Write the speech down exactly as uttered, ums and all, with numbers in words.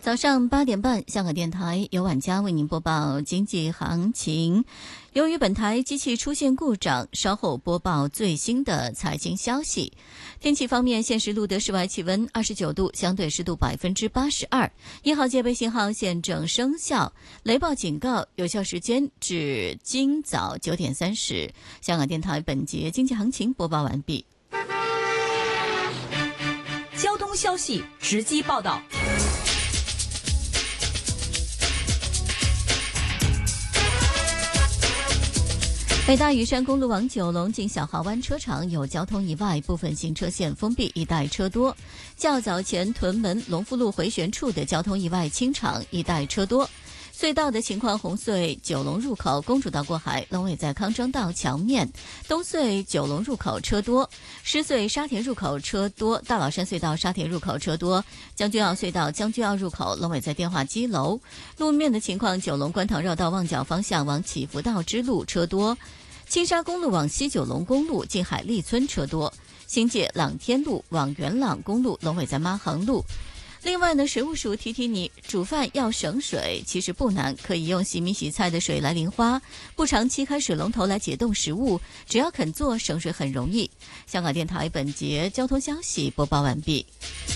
早上八点半，香港电台由晚佳为您播报经济行情。由于本台机器出现故障，稍后播报最新的财经消息。天气方面，现时录得室外气温二十九度，相对湿度百分之八十二，一号戒备信号现正生效，雷暴警告有效时间至今早九点三十。香港电台本节经济行情播报完毕。 交通消息直击报道。 北大屿山公路往九龙近小蚝湾车场有交通意外，部分行车线封闭，一带车多。较早前屯门龙富路回旋处的交通意外清场，一带车多。隧道的情况，红隧九龙入口公主道过海，龙尾在康庄道桥面；东隧九龙入口车多，狮隧沙田入口车多，大老山隧道沙田入口车多，将军澳隧道将军澳入口龙尾在电话机楼。路面的情况，九龙观塘绕道旺角方向往祈福道支路车多，青沙公路往西九龙公路近海立村车多，新界朗天路往元朗公路龙尾在妈行路。另外呢，水务署提提你，煮饭要省水，其实不难，可以用洗米洗菜的水来淋花，不长期开水龙头来解冻食物，只要肯做，省水很容易。香港电台本节交通消息播报完毕。